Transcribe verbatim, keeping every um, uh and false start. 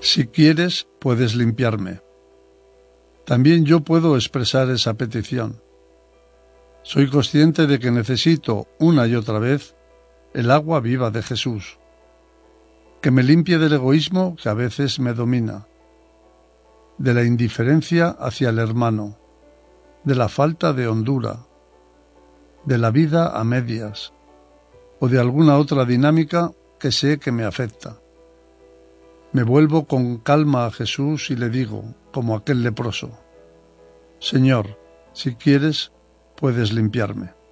Si quieres, puedes limpiarme. También yo puedo expresar esa petición. Soy consciente de que necesito una y otra vez el agua viva de Jesús, que me limpie del egoísmo que a veces me domina, de la indiferencia hacia el hermano, de la falta de hondura, de la vida a medias o de alguna otra dinámica que sé que me afecta. Me vuelvo con calma a Jesús y le digo, como aquel leproso: Señor, si quieres, puedes limpiarme.